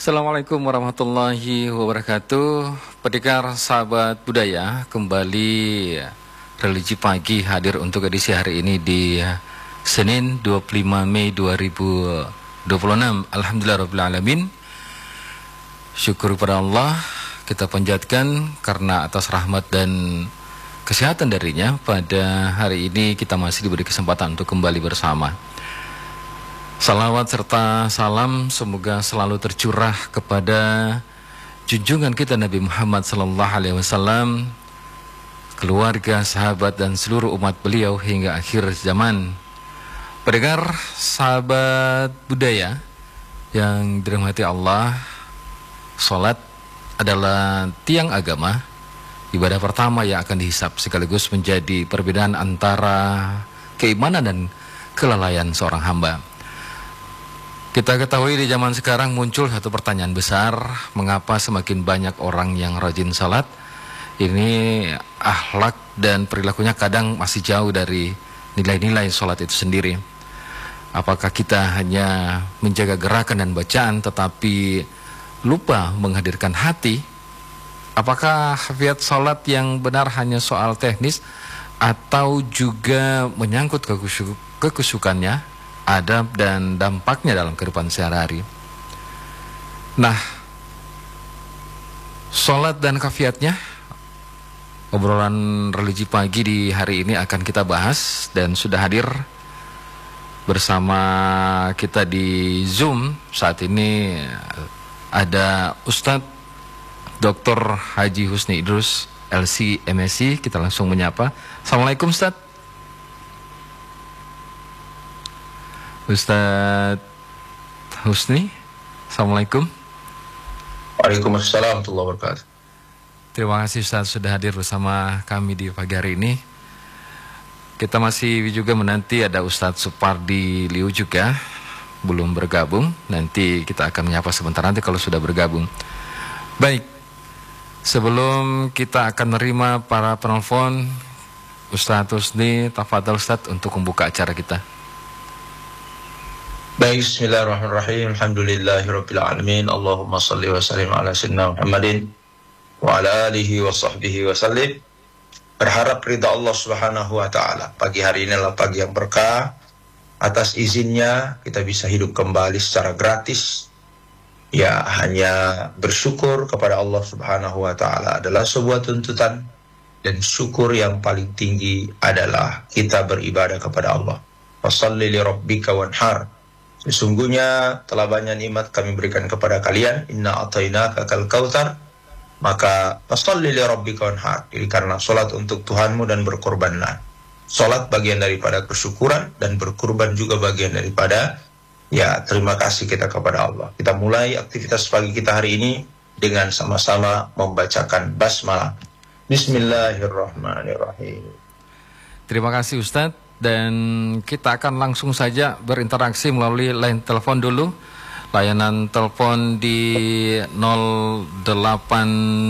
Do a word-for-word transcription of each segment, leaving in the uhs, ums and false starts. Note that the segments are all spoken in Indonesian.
Assalamualaikum warahmatullahi wabarakatuh. Pendengar sahabat budaya, kembali Religi Pagi hadir untuk edisi hari ini di Senin dua puluh lima Mei dua ribu dua puluh enam. Alhamdulillahirabbil alamin. Syukur kepada Allah kita panjatkan karena atas rahmat dan kesehatan darinya pada hari ini kita masih diberi kesempatan untuk kembali bersama. Salawat serta salam semoga selalu tercurah kepada junjungan kita Nabi Muhammad sallallahu alaihi wasallam, keluarga, sahabat dan seluruh umat beliau hingga akhir zaman. Pendengar sahabat budaya yang dirahmati Allah, salat adalah tiang agama, ibadah pertama yang akan dihisap sekaligus menjadi perbedaan antara keimanan dan kelalaian seorang hamba. Kita ketahui di zaman sekarang muncul satu pertanyaan besar, mengapa semakin banyak orang yang rajin salat? Ini akhlak dan perilakunya kadang masih jauh dari nilai-nilai salat itu sendiri. Apakah kita hanya menjaga gerakan dan bacaan tetapi lupa menghadirkan hati? Apakah hafiat salat yang benar hanya soal teknis atau juga menyangkut kekusukannya, adab dan dampaknya dalam kehidupan sehari-hari? Nah, sholat dan kafiatnya, obrolan religi pagi di hari ini akan kita bahas dan sudah hadir bersama kita di Zoom saat ini ada Ustadz Doktor Haji Husni Idrus L C M Si. Kita langsung menyapa. Assalamualaikum Ustadz. Ustadz Husni, Assalamualaikum. Waalaikumsalam warahmatullahi wabarakatuh. Terima kasih Ustadz sudah hadir bersama kami di pagi hari ini. Kita masih juga menanti ada Ustadz Supardi Liu juga belum bergabung. Nanti kita akan menyapa sebentar nanti kalau sudah bergabung. Baik, sebelum kita akan menerima para penelpon, Ustadz Husni, tafadhol Ustadz untuk membuka acara kita. Baik, bismillahirrahmanirrahim. Alhamdulillahirabbil alamin. Allahumma shalli wa sallim ala sayyidina Muhammadin wa ala alihi wa sahbihi wa sallim. Berharap ridha Allah Subhanahu wa taala. Pagi hari ini adalah pagi yang berkah. Atas izinnya kita bisa hidup kembali secara gratis. Ya, hanya bersyukur kepada Allah Subhanahu wa taala adalah sebuah tuntutan, dan syukur yang paling tinggi adalah kita beribadah kepada Allah. Fashalli li rabbika wanhar. Sesungguhnya telah banyak nikmat kami berikan kepada kalian. Inna atainaka kal kautsar. Maka fashalli li rabbika wanhar. Dirikanlah salat untuk Tuhanmu dan berkorbanlah. Salat bagian daripada kesyukuran dan berkorban juga bagian daripada ya terima kasih kita kepada Allah. Kita mulai aktivitas pagi kita hari ini dengan sama-sama membacakan basmalah. Bismillahirrahmanirrahim. Terima kasih Ustadz. Dan kita akan langsung saja berinteraksi melalui line telepon dulu. Layanan telepon di nol delapan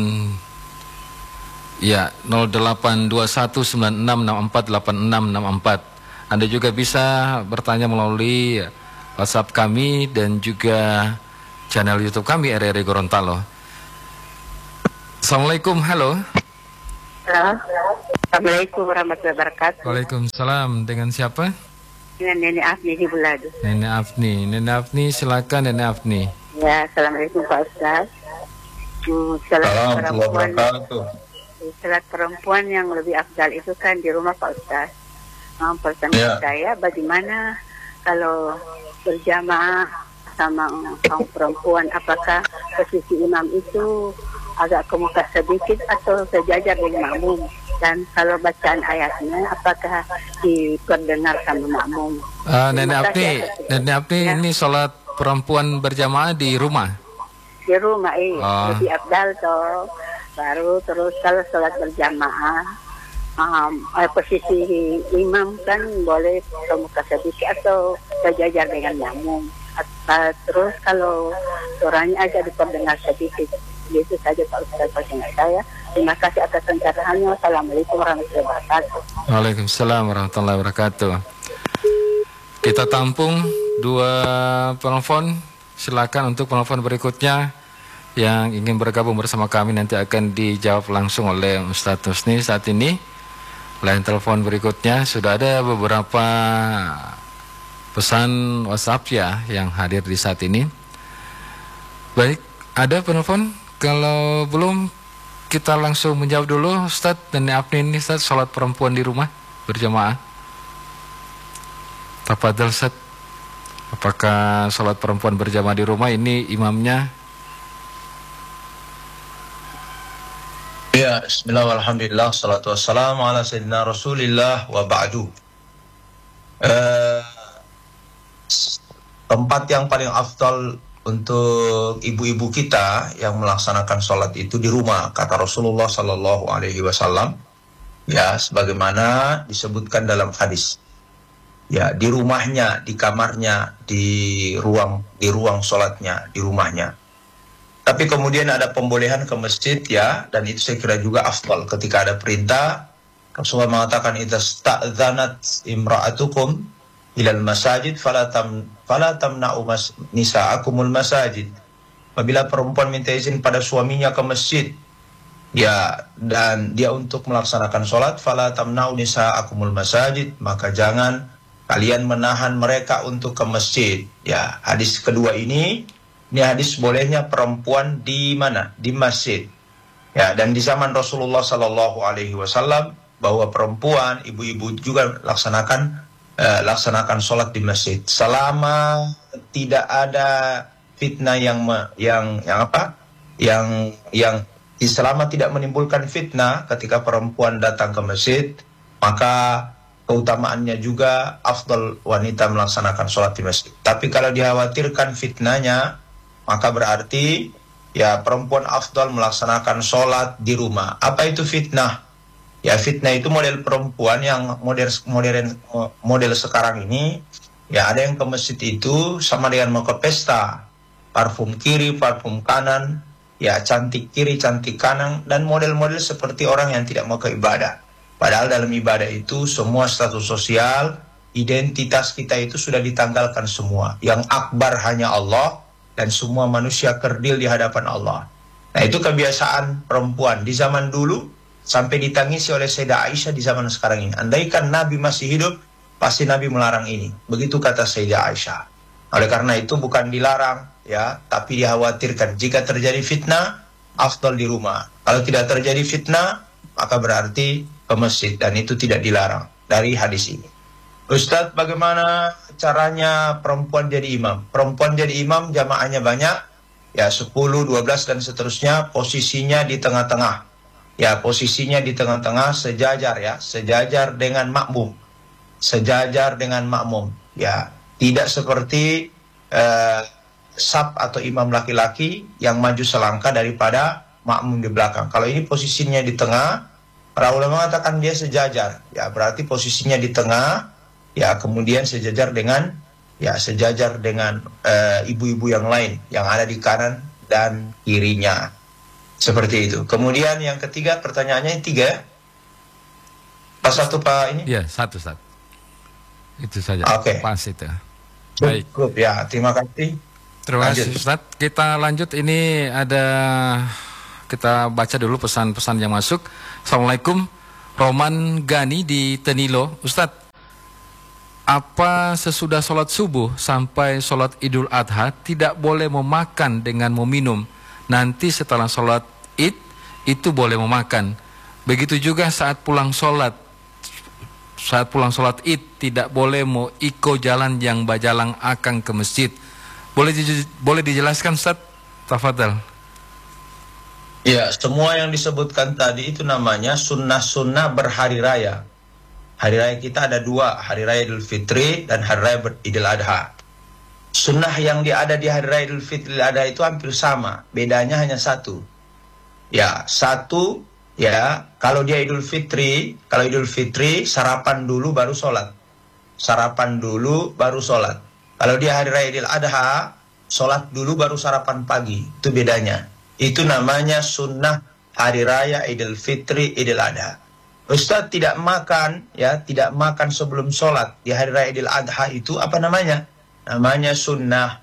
ya nol delapan dua satu sembilan enam enam empat delapan enam enam empat. Anda juga bisa bertanya melalui WhatsApp kami dan juga channel YouTube kami R R I Gorontalo. Assalamualaikum, halo. Halo. Assalamualaikum warahmatullahi wabarakatuh. Waalaikumsalam. Dengan siapa? Dengan Nenek Afni di Bulado. Nenek Afni. Nenek Afni, silakan Nenek Afni. Ya, assalamualaikum Pak Ustaz. Hmm, salat perempuan, salat perempuan yang lebih afdal itu kan di rumah Pak Ustaz. Nah, pertanyaan ya. Saya, bagaimana kalau berjamaah sama kaum perempuan, apakah posisi imam itu agak ke muka sedikit atau sejajar dengan makmum? Dan kalau bacaan ayatnya apakah diperdengar sama makmum? Uh, Nenek Afni, Nenek Afni ya. Ini sholat perempuan berjamaah di rumah? Di rumah, iya. Oh. Lebih afdal toh. Baru terus kalau sholat berjamaah, um, posisi imam kan boleh ke muka sedikit atau sejajar dengan makmum. Terus kalau suaranya aja diperdengar sedikit. Itu saja Pak Ustaz pertanyaan saya. Terima kasih atas pencerahannya. Assalamualaikum warahmatullahi wabarakatuh. Waalaikumsalam warahmatullahi wabarakatuh. Kita tampung dua penelpon silakan untuk penelpon berikutnya yang ingin bergabung bersama kami, nanti akan dijawab langsung oleh Ustadz Husni. Saat ini line telepon berikutnya sudah ada beberapa pesan WhatsApp ya yang hadir di saat ini. Baik, ada penelpon? Kalau belum, kita langsung menjawab dulu Ustadz dan Apni ini, Ustadz, sholat perempuan di rumah berjamaah. Tafadhol Ustadz, apakah sholat perempuan berjamaah di rumah ini imamnya? Ya, bismillah, alhamdulillah, salatu wassalamu ala sayyidina rasulillah wa ba'du. Uh, tempat yang paling afdal untuk ibu-ibu kita yang melaksanakan sholat itu di rumah, kata Rasulullah Sallallahu Alaihi Wasallam, ya, sebagaimana disebutkan dalam hadis, ya, di rumahnya, di kamarnya, di ruang, di ruang sholatnya, di rumahnya. Tapi kemudian ada pembolehan ke masjid, ya, dan itu saya kira juga afdal. Ketika ada perintah, Rasulullah mengatakan, idza sta'dzanat imra'atukum ilal masajid fala tam fala tamna'u nisa'akumul masajid. Apabila perempuan minta izin pada suaminya ke masjid, ya, dan dia untuk melaksanakan sholat, fala tamna'u nisa'akumul masajid, maka jangan kalian menahan mereka untuk ke masjid. Ya, hadis kedua ini, ini hadis bolehnya perempuan di mana? Di masjid. Ya, dan di zaman Rasulullah Sallallahu Alaihi Wasallam, bahwa perempuan, ibu-ibu juga laksanakan Uh, laksanakan sholat di masjid selama tidak ada fitnah yang me, yang yang apa yang yang selama tidak menimbulkan fitnah ketika perempuan datang ke masjid, maka keutamaannya juga afdal wanita melaksanakan sholat di masjid. Tapi kalau dikhawatirkan fitnahnya, maka berarti ya perempuan afdal melaksanakan sholat di rumah. Apa itu fitnah? Ya, fitnah itu model perempuan yang model modern model sekarang ini, ya, ada yang ke masjid itu sama dengan mau ke pesta, parfum kiri, parfum kanan, ya, cantik kiri, cantik kanan, dan model-model seperti orang yang tidak mau ke ibadah. Padahal dalam ibadah itu semua status sosial, identitas kita itu sudah ditanggalkan semua. Yang akbar hanya Allah, dan semua manusia kerdil di hadapan Allah. Nah, itu kebiasaan perempuan di zaman dulu, sampai ditangisi oleh Sayyidah Aisyah di zaman sekarang ini. Andaikan Nabi masih hidup, pasti Nabi melarang ini. Begitu kata Sayyidah Aisyah. Oleh karena itu bukan dilarang, ya, tapi dikhawatirkan. Jika terjadi fitnah, afdal di rumah. Kalau tidak terjadi fitnah, maka berarti ke masjid, dan itu tidak dilarang dari hadis ini. Ustadz, bagaimana caranya perempuan jadi imam? Perempuan jadi imam, jamaahnya banyak, ya, sepuluh, dua belas, dan seterusnya, posisinya di tengah-tengah. Ya, posisinya di tengah-tengah, sejajar, ya, sejajar dengan makmum, sejajar dengan makmum, ya, tidak seperti uh, sab atau imam laki-laki yang maju selangkah daripada makmum di belakang. Kalau ini posisinya di tengah, para ulama mengatakan dia sejajar, ya, berarti posisinya di tengah, ya, kemudian sejajar dengan, ya, sejajar dengan ibu-ibu uh, yang lain yang ada di kanan dan kirinya. Seperti itu. Kemudian yang ketiga, pertanyaannya tiga. Pas satu Pak ini? Iya, satu satu. Itu saja. Oke. Okay. Pas itu. Baik. Cukup, ya. Terima kasih. Terima kasih Ustaz. Kita lanjut, ini ada, kita baca dulu pesan-pesan yang masuk. Assalamualaikum. Roman Gani di Tenilo. Ustaz, apa sesudah sholat subuh sampai sholat Idul Adha tidak boleh memakan dengan meminum? Nanti setelah sholat id itu boleh memakan. Begitu juga saat pulang sholat, saat pulang sholat id tidak boleh mau iko jalan yang bajalang akang ke masjid. Boleh di, boleh dijelaskan Ustaz? Tafadhal. Ya, semua yang disebutkan tadi itu namanya sunnah-sunnah berhari raya. Hari raya kita ada dua, hari raya Idul Fitri dan hari raya Idul Adha. Sunnah yang ada di hari raya Idul Fitri dan Adha itu hampir sama, bedanya hanya satu. Ya, satu, ya, kalau dia Idul Fitri, kalau Idul Fitri sarapan dulu baru sholat. Sarapan dulu baru sholat. Kalau dia hari raya Idul Adha, sholat dulu baru sarapan pagi. Itu bedanya. Itu namanya sunnah hari raya Idul Fitri, Idul Adha. Ustadz tidak makan, ya, tidak makan sebelum sholat di hari raya Idul Adha itu apa namanya? Namanya sunnah.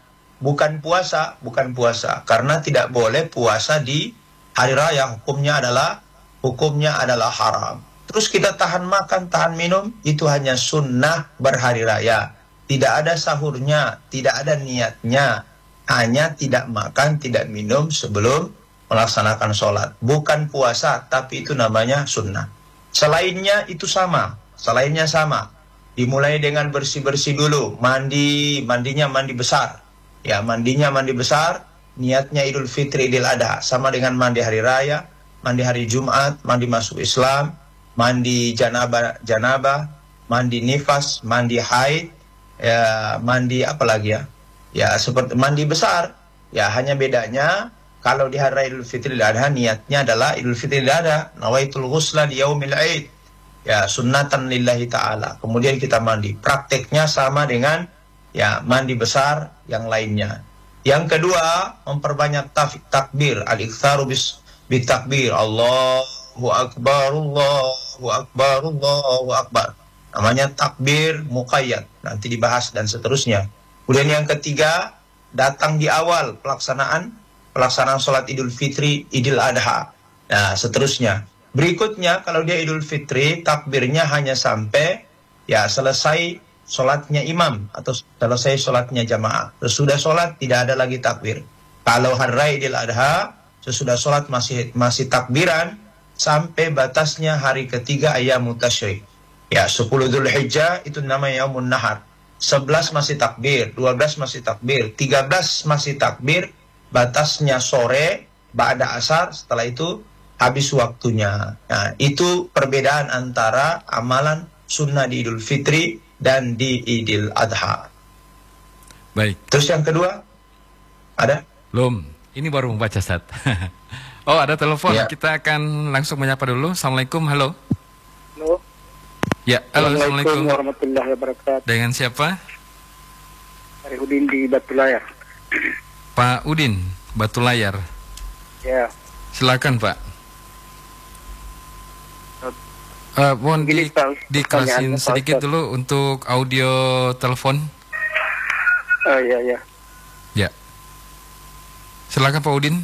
bukan puasa, bukan puasa. Karena tidak boleh puasa di hari raya, hukumnya adalah hukumnya adalah haram. Terus kita tahan makan, tahan minum, itu hanya sunnah berhari raya. Tidak ada sahurnya, tidak ada niatnya. Hanya tidak makan, tidak minum sebelum melaksanakan sholat. Bukan puasa, tapi itu namanya sunnah. Selainnya itu sama, selainnya sama. Dimulai dengan bersih-bersih dulu, mandi, mandinya mandi besar. Ya, mandinya mandi besar, niatnya Idul Fitri, Idul Adha. Sama dengan mandi hari raya, mandi hari Jumat, mandi masuk Islam, mandi janabah, janabah, mandi nifas, mandi haid, ya, mandi apa lagi ya? Ya, seperti mandi besar. Ya, hanya bedanya kalau di hari Idul Fitri Idul Adha niatnya adalah Idul Fitri Idul Adha, nawaitul ghusla di yaumil Aid. Ya, sunnatan lillahi ta'ala. Kemudian kita mandi. Prakteknya sama dengan ya mandi besar yang lainnya. Yang kedua, memperbanyak takbir, al-iktsaru bis bitakbir. Allahu akbar, Allahu akbar, Allahu akbar. Namanya takbir muqayyad. Nanti dibahas dan seterusnya. Kemudian yang ketiga, datang di awal pelaksanaan pelaksanaan sholat Idul Fitri, Idul Adha. Nah, seterusnya. Berikutnya, kalau dia Idul Fitri, takbirnya hanya sampai ya selesai sholatnya imam atau selesai sholatnya jamaah. Sesudah sholat tidak ada lagi takbir. Kalau hari raya Idul Adha, sesudah sholat masih masih takbiran sampai batasnya hari ketiga ayyamu tasyrik. Ya, sepuluh Dzulhijjah itu namanya yaumun nahar. sebelas masih takbir, dua belas masih takbir, tiga belas masih takbir, batasnya sore, ba'da asar, setelah itu habis waktunya. Nah, itu perbedaan antara amalan sunnah di Idul Fitri dan di Idul Adha. Baik. Terus yang kedua, ada? Belum, ini baru membaca, Ustaz. Oh, ada telepon, ya. Kita akan langsung menyapa dulu. Assalamualaikum, halo. Halo. Ya, halo, Assalamualaikum warahmatullahi wabarakatuh. Dengan siapa? Pak Udin di Batu Layar. Pak Udin, Batu Layar. Ya. Silakan, Pak. Uh, mohon di, dikerasin sedikit dulu untuk audio telepon. Oh iya, iya. Ya. Silakan, Pak Udin.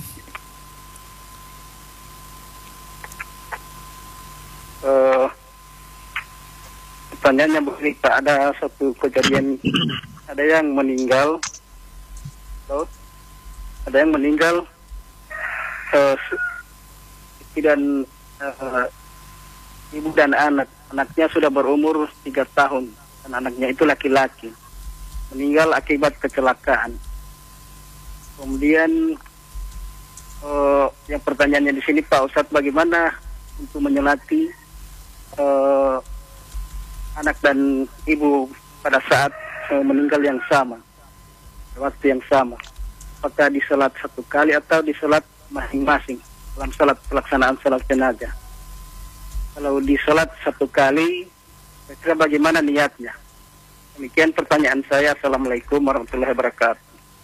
Uh, pertanyaannya begini, Pak, ada satu kejadian, ada yang meninggal, loh, ada yang meninggal, uh, dan uh, ibu dan anak, anaknya sudah berumur tiga tahun, dan anaknya itu laki-laki, meninggal akibat kecelakaan. Kemudian, uh, yang pertanyaannya di sini, Pak Ustadz, bagaimana untuk menyelati uh, anak dan ibu pada saat uh, meninggal yang sama, waktu yang sama, apakah disolat satu kali atau disolat masing-masing dalam salat pelaksanaan salat jenazah? Kalau disolat satu kali, kira bagaimana niatnya? Demikian pertanyaan saya. Assalamualaikum warahmatullahi wabarakatuh.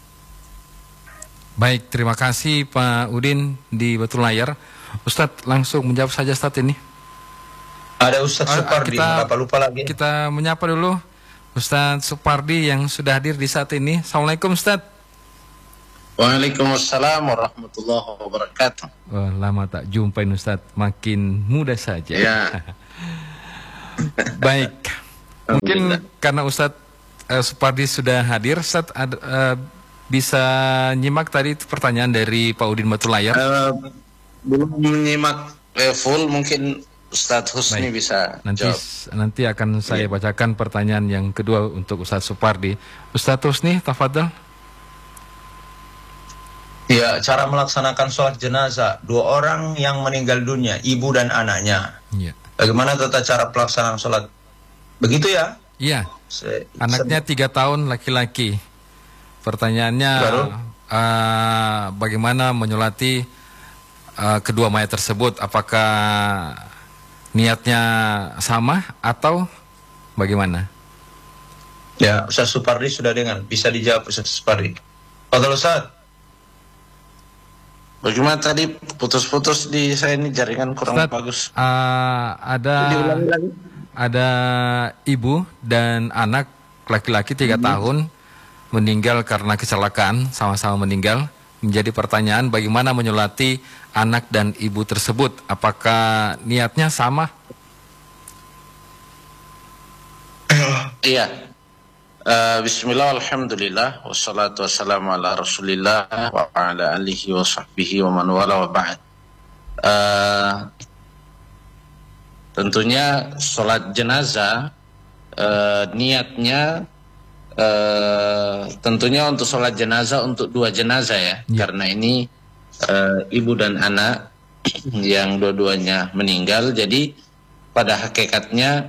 Baik, terima kasih Pak Udin di Batu Layar. Ustadz langsung menjawab saja Ustadz ini. Ada Ustadz Supardi, apa lupa lagi. Kita menyapa dulu Ustadz Supardi yang sudah hadir di saat ini. Assalamualaikum Ustadz. Waalaikumsalam warahmatullahi wabarakatuh. Oh, lama tak jumpain Ustadz, makin muda saja. Ya. Baik, mungkin karena Ustadz uh, Supardi sudah hadir, Ustadz ada, uh, bisa nyimak tadi pertanyaan dari Pak Udin Batu Layar. Uh, belum menyimak eh, full, mungkin Ustadz Husni Baik. bisa nanti, jawab. Nanti akan saya bacakan pertanyaan yang kedua untuk Ustadz Supardi. Ustadz Husni, tafadhol. Ya, cara melaksanakan sholat jenazah dua orang yang meninggal dunia, ibu dan anaknya. Ya. Bagaimana tata cara pelaksanaan sholat? Begitu ya? Iya. Se Anaknya tiga tahun, laki-laki. Pertanyaannya, uh, bagaimana menyolati uh, kedua mayat tersebut? Apakah niatnya sama atau bagaimana? Ya, Ustaz Supardi sudah dengar. Bisa dijawab Ustaz Supardi. Fadhal Ustaz. Bagaimana tadi putus-putus di saya ini, jaringan kurang Ustaz, bagus. Uh, ada ada ibu dan anak laki-laki tiga hmm. tahun meninggal karena kecelakaan, sama-sama meninggal. Menjadi pertanyaan, bagaimana menyolati anak dan ibu tersebut? Apakah niatnya sama? Iya. Uh, Bismillah, alhamdulillah, wassalatu wassalamu ala rasulillah wa ala alihi wa sahbihi wa man wala wa ba'd. Uh, tentunya sholat jenazah, uh, niatnya uh, tentunya untuk sholat jenazah untuk dua jenazah ya, ya. Karena ini uh, ibu dan anak yang dua-duanya meninggal, jadi pada hakikatnya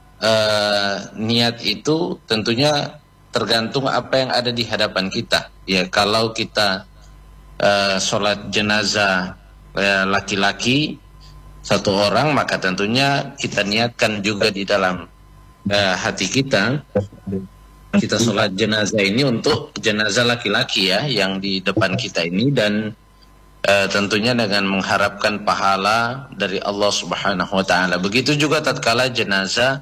Uh, niat itu tentunya tergantung apa yang ada di hadapan kita. Ya, kalau kita uh, sholat jenazah laki-laki uh, satu orang, maka tentunya kita niatkan juga di dalam uh, hati kita, kita sholat jenazah ini untuk jenazah laki-laki ya, yang di depan kita ini, dan uh, tentunya dengan mengharapkan pahala dari Allah Subhanahu Wa Taala. Begitu juga tatkala jenazah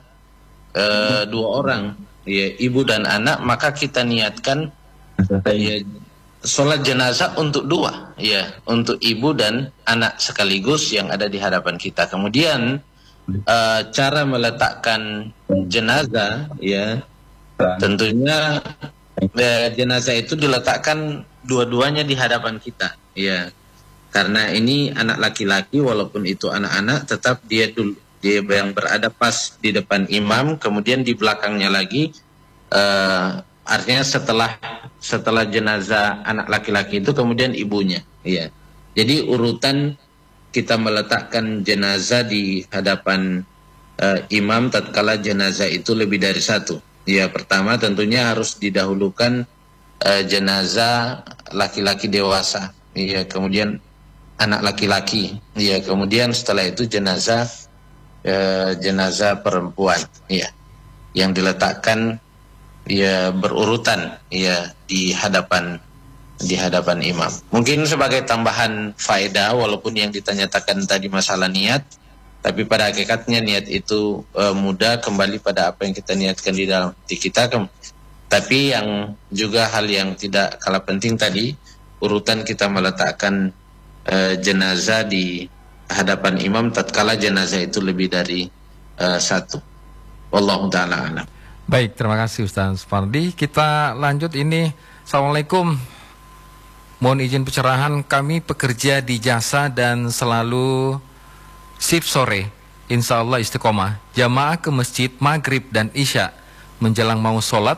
Uh, dua orang, ya, ibu dan anak, maka kita niatkan ya, sholat jenazah untuk dua, ya, untuk ibu dan anak sekaligus yang ada di hadapan kita. Kemudian uh, cara meletakkan jenazah, ya, tentunya uh, jenazah itu diletakkan dua-duanya di hadapan kita, ya, karena ini anak laki-laki, walaupun itu anak-anak, tetap dia dulu dia yang berada pas di depan imam, kemudian di belakangnya lagi, uh, artinya setelah setelah jenazah anak laki-laki itu kemudian ibunya, ya. Jadi urutan kita meletakkan jenazah di hadapan uh, imam tatkala jenazah itu lebih dari satu. Ya, pertama tentunya harus didahulukan uh, jenazah laki-laki dewasa, ya, kemudian anak laki-laki, ya, kemudian setelah itu jenazah Uh, jenazah perempuan, ya, yang diletakkan ya berurutan ya di hadapan di hadapan imam. Mungkin sebagai tambahan faedah, walaupun yang ditanyakan tadi masalah niat, tapi pada hakikatnya niat itu uh, mudah, kembali pada apa yang kita niatkan di dalam hati kita. Tapi yang juga hal yang tidak kalah penting tadi, urutan kita meletakkan uh, jenazah di hadapan imam tatkala jenazah itu lebih dari uh, satu. Wallahu ta'ala alam. Baik, terima kasih Ustaz Supardi. Kita lanjut ini. Assalamualaikum. Mohon izin pencerahan, kami pekerja di jasa dan selalu shift sore. Insya Allah istiqomah. Jamaah ke masjid maghrib dan isya. Menjelang mau sholat,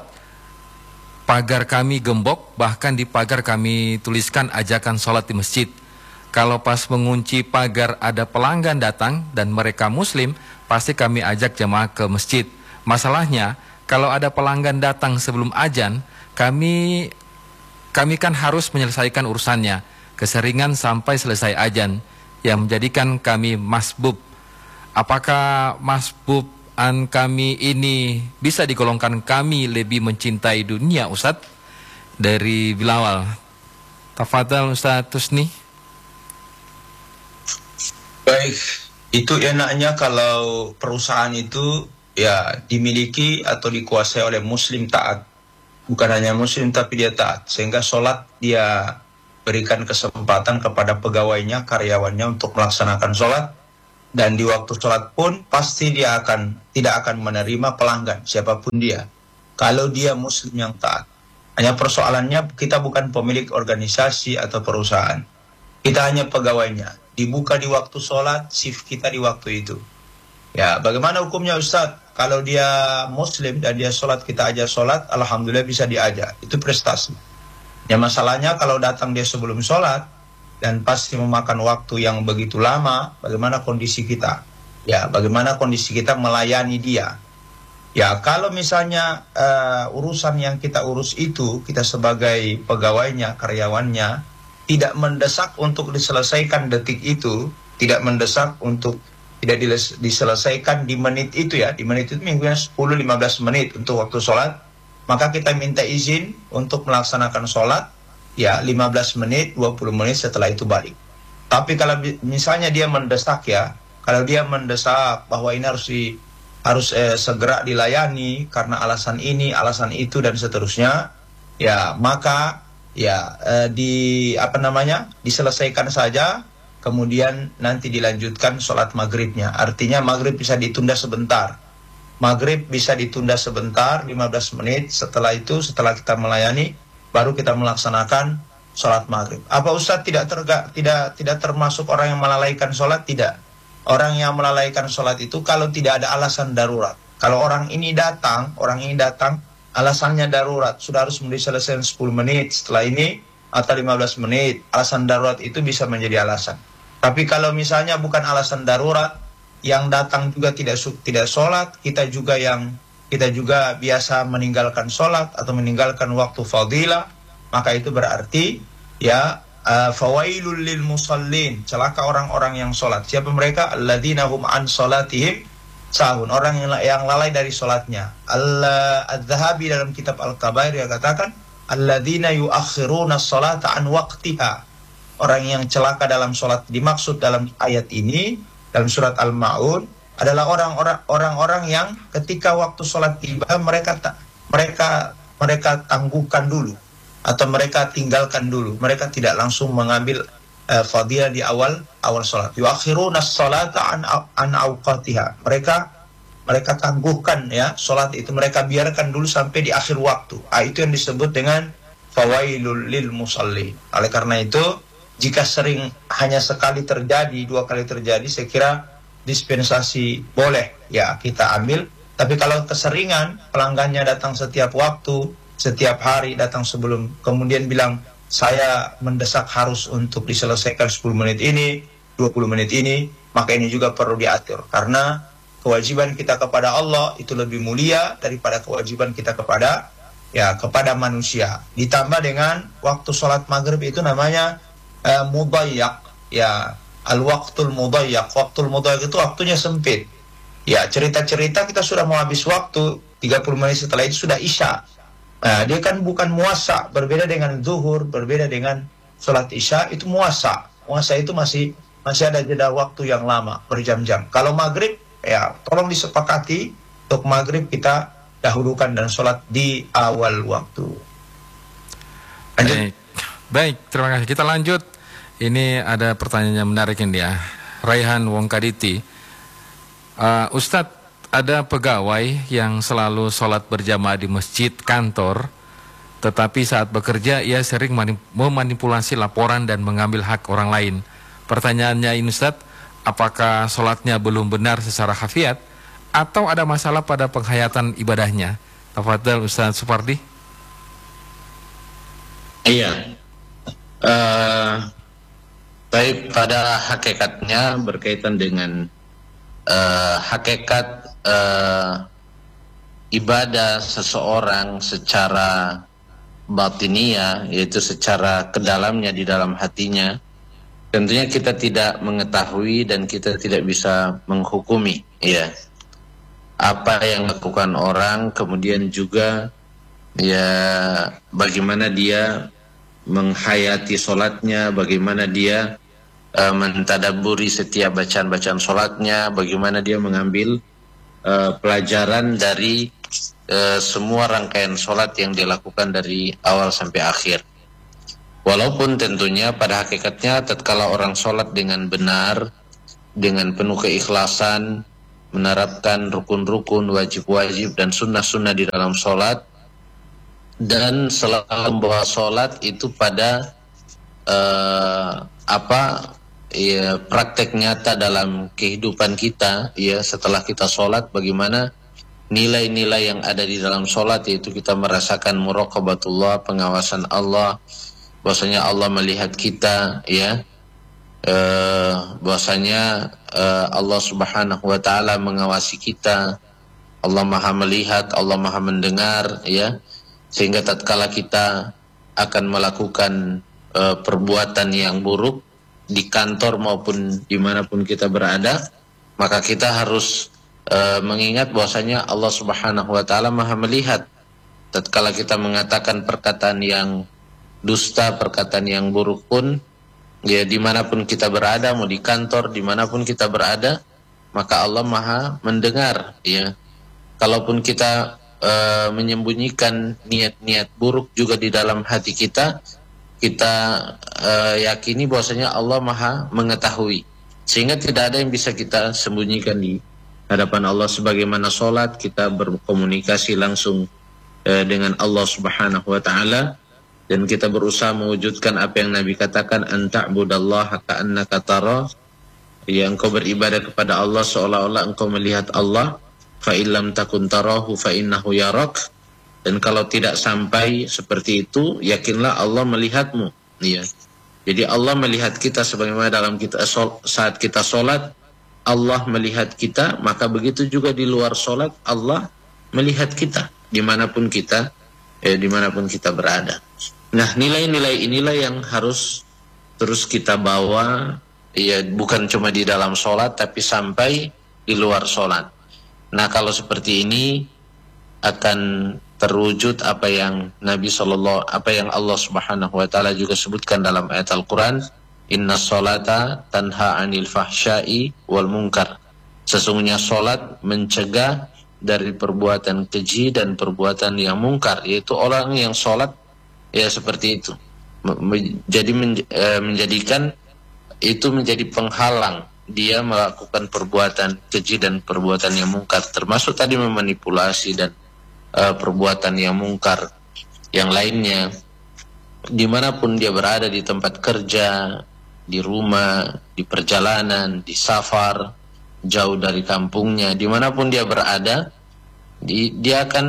pagar kami gembok, bahkan di pagar kami tuliskan ajakan sholat di masjid. Kalau pas mengunci pagar ada pelanggan datang dan mereka muslim, pasti kami ajak jemaah ke masjid. Masalahnya, kalau ada pelanggan datang sebelum azan, kami kami kan harus menyelesaikan urusannya. Keseringan sampai selesai azan, yang menjadikan kami masbub. Apakah masbuban kami ini bisa digolongkan kami lebih mencintai dunia, Ustadz? Dari Bilawal. Tafadhal Ustadz Tusni. Baik, itu enaknya kalau perusahaan itu ya dimiliki atau dikuasai oleh muslim taat. Bukan hanya muslim tapi dia taat, sehingga sholat dia berikan kesempatan kepada pegawainya, karyawannya untuk melaksanakan sholat, dan di waktu sholat pun pasti dia akan tidak akan menerima pelanggan siapapun dia kalau dia muslim yang taat. Hanya persoalannya kita bukan pemilik organisasi atau perusahaan, kita hanya pegawainya. Dibuka di waktu sholat, shift kita di waktu itu. Ya, bagaimana hukumnya Ustadz? Kalau dia muslim dan dia sholat, kita aja sholat, alhamdulillah bisa diajak. Itu prestasi. Ya, masalahnya kalau datang dia sebelum sholat, dan pasti memakan waktu yang begitu lama, bagaimana kondisi kita? Ya, bagaimana kondisi kita melayani dia? Ya, kalau misalnya uh, urusan yang kita urus itu, kita sebagai pegawainya, karyawannya, tidak mendesak untuk diselesaikan detik itu, tidak mendesak untuk tidak diselesaikan di menit itu ya, di menit itu minggunya sepuluh sampai lima belas menit untuk waktu sholat, maka kita minta izin untuk melaksanakan sholat, ya lima belas menit, dua puluh menit setelah itu balik. Tapi kalau misalnya dia mendesak ya, kalau dia mendesak bahwa ini harus di, harus eh, segera dilayani karena alasan ini, alasan itu, dan seterusnya, ya maka ya eh, di apa namanya diselesaikan saja, kemudian nanti dilanjutkan sholat maghribnya. Artinya maghrib bisa ditunda sebentar. Maghrib bisa ditunda sebentar, lima belas menit. Setelah itu, setelah kita melayani, baru kita melaksanakan sholat maghrib. Apa Ustadz tidak terga, tidak tidak termasuk orang yang melalaikan sholat? Tidak. Orang yang melalaikan sholat itu kalau tidak ada alasan darurat. Kalau orang ini datang, orang ini datang, alasannya darurat, sudah harus diselesaikan sepuluh menit setelah ini atau lima belas menit. Alasan darurat itu bisa menjadi alasan. Tapi kalau misalnya bukan alasan darurat, yang datang juga tidak tidak sholat, kita juga yang kita juga biasa meninggalkan sholat atau meninggalkan waktu fadilah, maka itu berarti ya uh, fawailul lil musallin, celaka orang-orang yang sholat. Siapa mereka? Alladzina hum an sholatihim sahun, orang yang, yang lalai dari sholatnya. Al-Dhahabi dalam kitab Al-Kabair dia katakan alladzina yuakhiruna sholata an waqtiha, orang yang celaka dalam sholat. Dimaksud dalam ayat ini dalam surat Al-Ma'un adalah orang-orang orang-orang yang ketika waktu sholat tiba mereka mereka mereka tangguhkan dulu atau mereka tinggalkan dulu, mereka tidak langsung mengambil uh, fadilah di awal awal sholat. Yuakhiruna sholata an an awqatiha, mereka mereka tangguhkan ya sholat itu, mereka biarkan dulu sampai di akhir waktu. Ah, itu yang disebut dengan fawailul lil musallin. Oleh karena itu, jika sering hanya sekali terjadi, dua kali terjadi, saya kira dispensasi boleh ya kita ambil. Tapi kalau keseringan, pelanggannya datang setiap waktu, setiap hari datang sebelum, kemudian bilang saya mendesak harus untuk diselesaikan sepuluh menit ini, dua puluh menit ini, maka ini juga perlu diatur. Karena kewajiban kita kepada Allah itu lebih mulia daripada kewajiban kita kepada ya kepada manusia. Ditambah dengan waktu sholat maghrib itu namanya Uh, mudayyak, ya al-waqtul mudayyak. Waktul mudayyak itu waktunya sempit. Ya, cerita-cerita kita sudah mau habis waktu, tiga puluh menit setelah itu sudah isya. Nah, dia kan bukan muasa, berbeda dengan zuhur, berbeda dengan sholat isya, itu muasa. Muasa itu masih masih ada jeda waktu yang lama, berjam-jam. Kalau maghrib, ya tolong disepakati untuk maghrib kita dahulukan dan sholat di awal waktu. Lanjut. Baik, baik, terima kasih. Kita lanjut. Ini ada pertanyaan yang menarik ini ya. Raihan Wongkaditi. Uh, Ustadz, ada pegawai yang selalu sholat berjamaah di masjid kantor, tetapi saat bekerja ia sering memanipulasi laporan dan mengambil hak orang lain. Pertanyaannya ini Ustadz, apakah sholatnya belum benar secara khafiat atau ada masalah pada penghayatan ibadahnya? Tafadhal Ustadz Supardi. Iya. Uh... Baik, pada hakikatnya berkaitan dengan uh, hakikat uh, ibadah seseorang secara batiniah, yaitu secara kedalamnya di dalam hatinya, tentunya kita tidak mengetahui dan kita tidak bisa menghukumi ya apa yang dilakukan orang, kemudian juga ya bagaimana dia menghayati sholatnya, bagaimana dia Uh, mentadaburi setiap bacaan-bacaan sholatnya, bagaimana dia mengambil uh, pelajaran dari uh, semua rangkaian sholat yang dilakukan dari awal sampai akhir. Walaupun tentunya pada hakikatnya tatkala orang sholat dengan benar, dengan penuh keikhlasan, menerapkan rukun-rukun, wajib-wajib dan sunnah-sunnah di dalam sholat, dan selalu membawa sholat itu pada uh, apa ya praktek nyata dalam kehidupan kita ya setelah kita sholat, bagaimana nilai-nilai yang ada di dalam sholat, yaitu kita merasakan muraqabatullah, pengawasan Allah, bahwasanya Allah melihat kita ya, eh, bahwasanya eh, Allah subhanahu wa ta'ala mengawasi kita, Allah maha melihat, Allah maha mendengar ya, sehingga tatkala kita akan melakukan eh, perbuatan yang buruk di kantor maupun dimanapun kita berada, maka kita harus uh, mengingat bahwasanya Allah subhanahu wa ta'ala maha melihat. Tatkala kita mengatakan perkataan yang dusta, perkataan yang buruk pun, ya dimanapun kita berada, mau di kantor, dimanapun kita berada, maka Allah maha mendengar ya. Kalaupun kita uh, menyembunyikan niat-niat buruk juga di dalam hati kita, kita uh, yakini bahwasanya Allah Maha mengetahui, sehingga tidak ada yang bisa kita sembunyikan di hadapan Allah. Sebagaimana sholat, kita berkomunikasi langsung uh, dengan Allah Subhanahu wa Ta'ala, dan kita berusaha mewujudkan apa yang Nabi katakan, an ta'budallaha ka'annaka tarah, ya, engkau beribadah kepada Allah seolah-olah engkau melihat Allah. Fa illam takun tarahu fa innahu yarak. Dan kalau tidak sampai seperti itu, yakinlah Allah melihatmu, ya. Jadi Allah melihat kita sebagaimana dalam kita saat kita sholat Allah melihat kita, maka begitu juga di luar sholat Allah melihat kita dimanapun kita eh, dimanapun kita berada. Nah, nilai-nilai inilah yang harus terus kita bawa, ya, bukan cuma di dalam sholat tapi sampai di luar sholat. Nah, kalau seperti ini akan terwujud apa yang Nabi Sallallahu, apa yang Allah Subhanahu wa Ta'ala juga sebutkan dalam ayat Al-Quran, inna sholata tanha anil fahsyai wal munkar. Sesungguhnya sholat mencegah dari perbuatan keji dan perbuatan yang mungkar, yaitu orang yang sholat ya seperti itu, jadi menjadikan itu menjadi penghalang dia melakukan perbuatan keji dan perbuatan yang mungkar, termasuk tadi memanipulasi dan uh, perbuatan yang mungkar yang lainnya. Dimanapun dia berada, di tempat kerja, di rumah, di perjalanan, di safar, jauh dari kampungnya, dimanapun dia berada, di, dia akan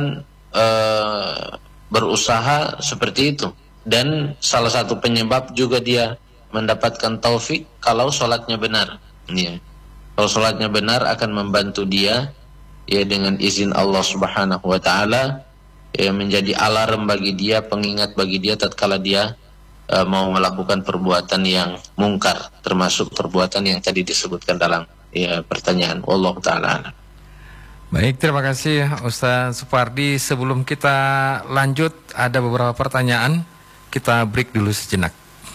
uh, berusaha seperti itu. Dan salah satu penyebab juga dia mendapatkan taufik kalau sholatnya benar, ya. Kalau sholatnya benar akan membantu dia, ya, dengan izin Allah Subhanahu wa Ta'ala, ya, menjadi alarm bagi dia, pengingat bagi dia tatkala dia uh, mau melakukan perbuatan yang mungkar, termasuk perbuatan yang tadi disebutkan dalam, ya, pertanyaan. Wallahu ta'ala. Baik, terima kasih Ustaz Supardi. Sebelum kita lanjut, ada beberapa pertanyaan. Kita break dulu sejenak.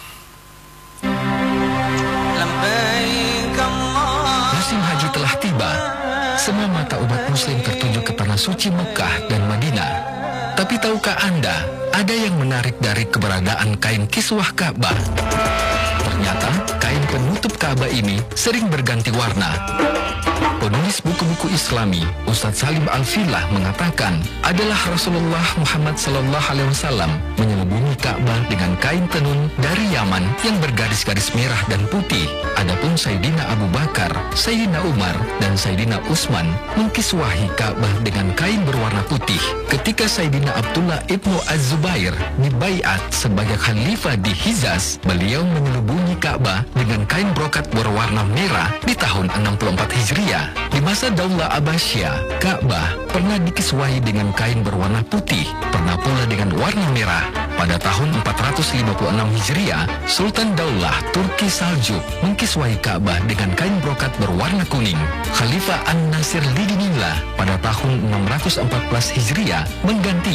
Musim haji telah tiba. Semua mata umat muslim tertuju ke tanah suci Mekah dan Madinah. Tapi tahukah Anda, ada yang menarik dari keberadaan kain kiswah Ka'bah? Ternyata kain penutup Ka'bah ini sering berganti warna. Penulis buku-buku Islami, Ustadz Salim Al-Filah, mengatakan adalah Rasulullah Muhammad Sallallahu Alaihi Wasallam menyelubungi Ka'bah dengan kain tenun dari Yaman yang bergaris-garis merah dan putih. Adapun Sayyidina Abu Bakar, Sayyidina Umar, dan Sayyidina Utsman mengkiswahi Ka'bah dengan kain berwarna putih. Ketika Sayyidina Abdullah ibnu Az-Zubair dibaiat sebagai khalifah di Hijaz, beliau menyelubungi Ka'bah dengan kain brokat berwarna merah di tahun enam puluh empat Hijriah. Di masa Daulah Abbasiyah, Ka'bah pernah dikiswahi dengan kain berwarna putih, pernah pula dengan warna merah. Pada tahun empat ratus lima puluh enam Hijriah, Sultan Daulah Turki Saljuk mengkiswahi Ka'bah dengan kain brokat berwarna kuning. Khalifah An-Nasir Lidinillah pada tahun enam ratus empat belas Hijriah mengganti